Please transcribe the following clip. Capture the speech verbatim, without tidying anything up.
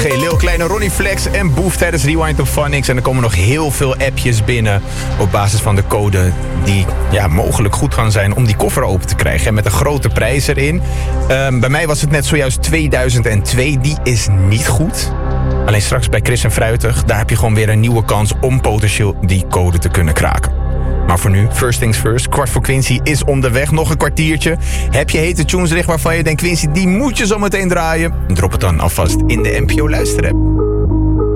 G, Lil Kleine, Ronnie Flex en Boef tijdens Rewind of Phonics. En er komen nog heel veel appjes binnen op basis van de code die ja, mogelijk goed gaan zijn om die koffer open te krijgen. En met een grote prijs erin. Um, bij mij was het net zojuist tweeduizend twee. Die is niet goed. Alleen straks bij Chris en Fruitig, daar heb je gewoon weer een nieuwe kans om potentieel die code te kunnen kraken. Maar voor nu, first things first, kwart voor Quincy is onderweg. Nog een kwartiertje. Heb je hete tunes liggen waarvan je denkt, Quincy, die moet je zo meteen draaien? Drop het dan alvast in de N P O Luisterapp.